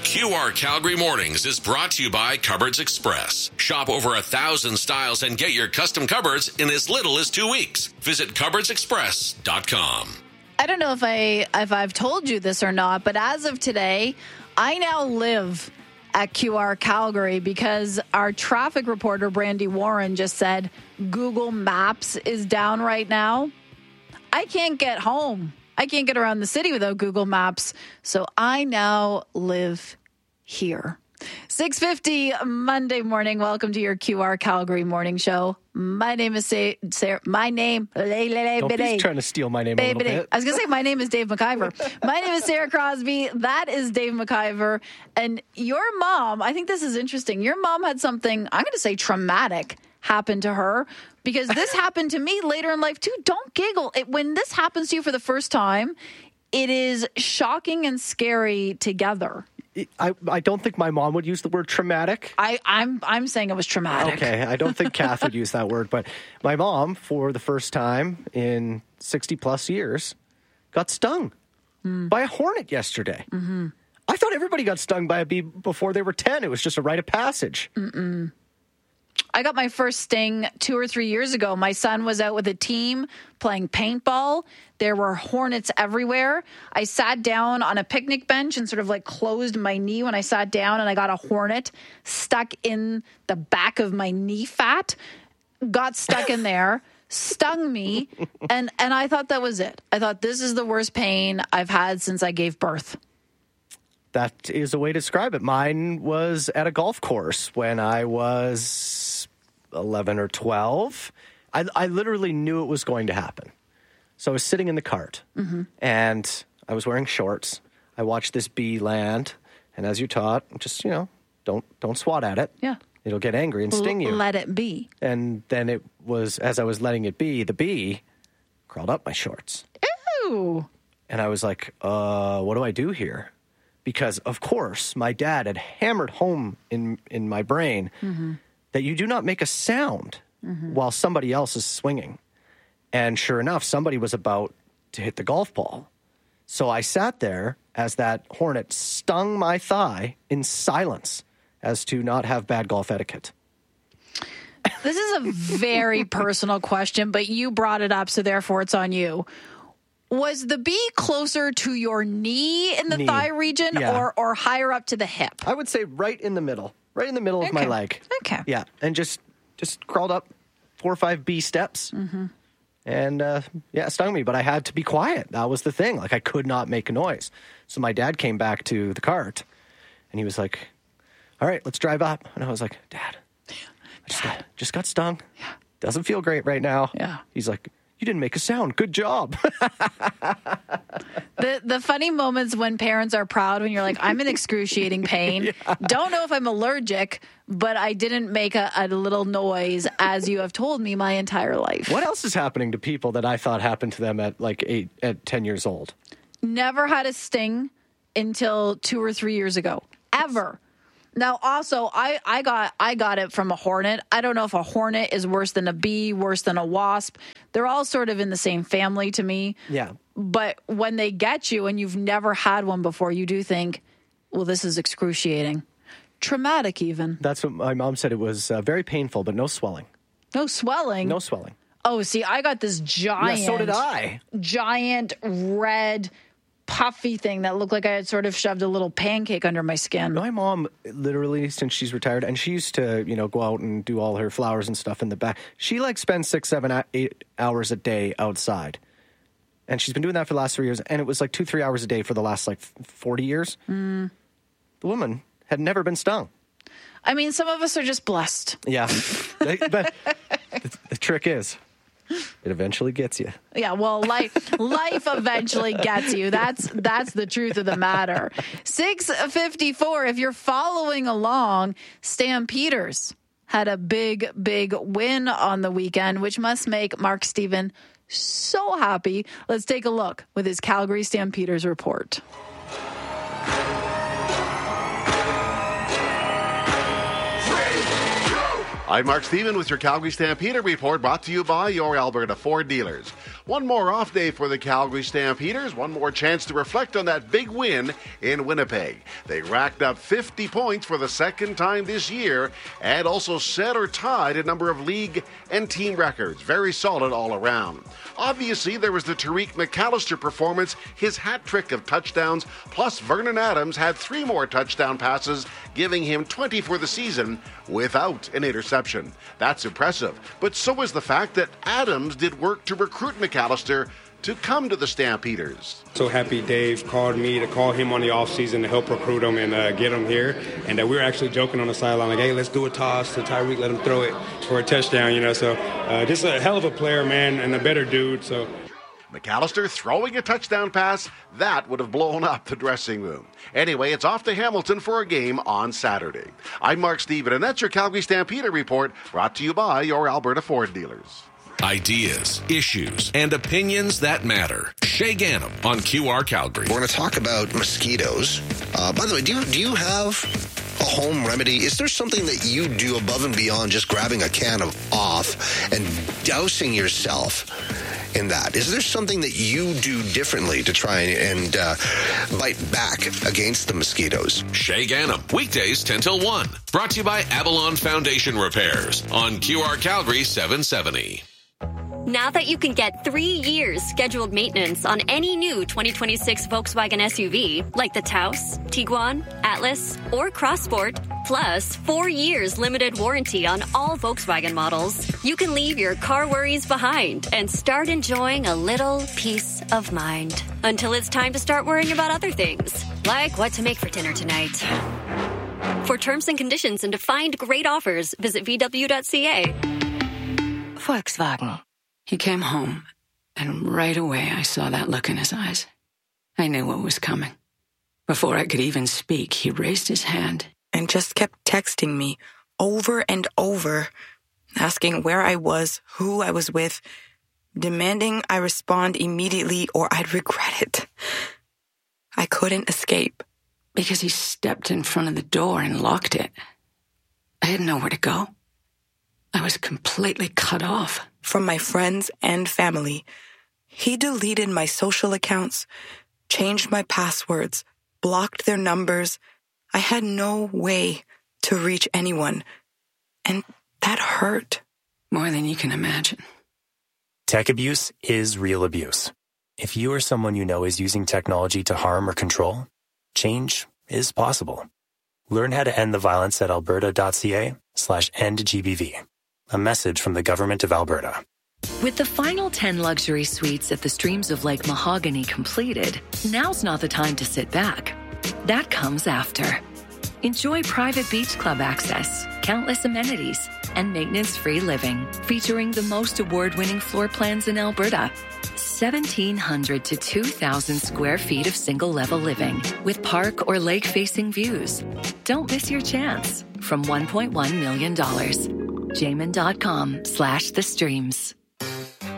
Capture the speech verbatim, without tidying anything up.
Q R Calgary Mornings is brought to you by Cupboards Express. Shop over a thousand styles and get your custom cupboards in as little as two weeks. Visit cupboards express dot com. I don't know if I if I've told you this or not, but as of today, I now live at Q R Calgary because our traffic reporter, Brandy Warren, just said Google Maps is down right now. I can't get home. I can't get around the city without Google Maps. So I now live here. six fifty Monday morning. Welcome to your Q R Calgary morning show. My name is Sarah. My name. Don't be trying to steal my name a little bit. I was going to say my name is Dave McIver. My name is Sarah Crosby. That is Dave McIver. And your mom, I think this is interesting. Your mom had something, I'm going to say traumatic, happen to her because this happened to me later in life too. Don't giggle. It, when this happens to you for the first time, it is shocking and scary together. I, I don't think my mom would use the word traumatic. I, I'm I'm saying it was traumatic. Okay, I don't think Kath would use that word, but my mom, for the first time in sixty plus years, got stung mm. by a hornet yesterday. Mm-hmm. I thought everybody got stung by a bee before they were ten. It was just a rite of passage. Mm-mm. I got my first sting two or three years ago. My son was out with a team playing paintball. There were hornets everywhere. I sat down on a picnic bench and sort of like closed my knee when I sat down, and I got a hornet stuck in the back of my knee fat, got stuck in there, stung me, and, and I thought that was it. I thought this is the worst pain I've had since I gave birth. That is a way to describe it. Mine was at a golf course when I was eleven or twelve. I, I literally knew it was going to happen. So I was sitting in the cart, mm-hmm. and I was wearing shorts. I watched this bee land, and as you're taught, just, you know, don't don't swat at it. Yeah. It'll get angry and sting you. Let it be. And then it was, as I was letting it be, the bee crawled up my shorts. Ew. And I was like, uh, what do I do here? Because, of course, my dad had hammered home in, in my brain mm-hmm. that you do not make a sound mm-hmm. while somebody else is swinging. And sure enough, somebody was about to hit the golf ball. So I sat there as that hornet stung my thigh in silence as to not have bad golf etiquette. This is a very personal question, but you brought it up, so therefore it's on you. Was the bee closer to your knee in the knee. thigh region yeah. or, or higher up to the hip? I would say right in the middle. Right in the middle okay. of my leg. Okay. Yeah, and just just crawled up four or five bee steps. Mm-hmm. And, uh, yeah, it stung me, but I had to be quiet. That was the thing. Like, I could not make a noise. So my dad came back to the cart, and he was like, all right, let's drive up. And I was like, Dad, I just, Dad. Got, just got stung. Yeah. Doesn't feel great right now. Yeah. He's like, you didn't make a sound. Good job. the the funny moments when parents are proud when you're like, I'm in excruciating pain. Yeah. Don't know if I'm allergic, but I didn't make a, a little noise, as you have told me my entire life. What else is happening to people that I thought happened to them at like eight, at ten years old? Never had a sting until two or three years ago. Ever. Now, also, I, I got I got it from a hornet. I don't know if a hornet is worse than a bee, worse than a wasp. They're all sort of in the same family to me. Yeah. But when they get you and you've never had one before, you do think, well, this is excruciating. Traumatic even. That's what my mom said. It was uh, very painful, but no swelling. No swelling? No swelling. Oh, see, I got this giant. Yeah, so did I. Giant red puffy thing that looked like I had sort of shoved a little pancake under my skin. My mom, literally, since she's retired, and she used to, you know, go out and do all her flowers and stuff in the back. She, like, spends six, seven, eight hours a day outside. And she's been doing that for the last three years. And it was like two, three hours a day for the last, like, forty years. Mm. The woman had never been stung. I mean, some of us are just blessed. Yeah. But the, the trick is, it eventually gets you. Yeah, well, life life eventually gets you. That's that's the truth of the matter. six fifty-four, if you're following along, Stampeders had a big, big win on the weekend, which must make Mark Stephen so happy. Let's take a look with his Calgary Stampeders report. I'm Mark Stephen with your Calgary Stampeder report, brought to you by your Alberta Ford dealers. One more off day for the Calgary Stampeders, one more chance to reflect on that big win in Winnipeg. They racked up fifty points for the second time this year and also set or tied a number of league and team records. Very solid all around. Obviously, there was the Tariq McAllister performance, his hat trick of touchdowns, plus Vernon Adams had three more touchdown passes, giving him twenty for the season without an interception. That's impressive. But so is the fact that Adams did work to recruit McAllister to come to the Stampeders. So happy Dave called me to call him on the offseason to help recruit him and uh, get him here. And uh, we were actually joking on the sideline, like, hey, let's do a toss to Tyreek, let him throw it for a touchdown, you know. So uh, just a hell of a player, man, and a better dude. So McAllister throwing a touchdown pass, that would have blown up the dressing room. Anyway, it's off to Hamilton for a game on Saturday. I'm Mark Stephen, and that's your Calgary Stampeder report, brought to you by your Alberta Ford dealers. Ideas, issues, and opinions that matter. Shay Ganem on Q R Calgary. We're going to talk about mosquitoes. Uh, by the way, do you, do you have a home remedy? Is there something that you do above and beyond just grabbing a can of off and dousing yourself in that? Is there something that you do differently to try and uh, bite back against the mosquitoes? Shay Ganem, weekdays ten till one. Brought to you by Avalon Foundation Repairs on Q R Calgary seven seventy. Now that you can get three years scheduled maintenance on any new twenty twenty-six Volkswagen S U V, like the Taos, Tiguan, Atlas, or Crossport, plus four years limited warranty on all Volkswagen models, you can leave your car worries behind and start enjoying a little peace of mind. Until it's time to start worrying about other things, like what to make for dinner tonight. For terms and conditions and to find great offers, visit V W dot C A. Volkswagen. He came home, and right away I saw that look in his eyes. I knew what was coming. Before I could even speak, he raised his hand and just kept texting me over and over, asking where I was, who I was with, demanding I respond immediately or I'd regret it. I couldn't escape. Because he stepped in front of the door and locked it. I had nowhere to go. I was completely cut off. From my friends and family. He deleted my social accounts, changed my passwords, blocked their numbers. I had no way to reach anyone. And that hurt. More than you can imagine. Tech abuse is real abuse. If you or someone you know is using technology to harm or control, change is possible. Learn how to end the violence at alberta.ca slash end GBV. A message from the Government of Alberta. With the final ten luxury suites at the Streams of Lake Mahogany completed, now's not the time to sit back. That comes after. Enjoy private beach club access, countless amenities, and maintenance-free living, featuring the most award-winning floor plans in Alberta. seventeen hundred to two thousand square feet of single-level living with park or lake-facing views. Don't miss your chance from one point one million dollars. Jamin.com slash the streams.